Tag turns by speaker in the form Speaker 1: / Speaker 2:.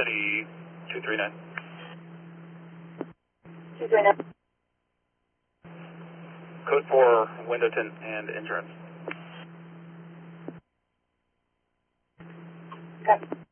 Speaker 1: City 239.
Speaker 2: 239.
Speaker 1: Code for window tint and insurance.
Speaker 2: Okay.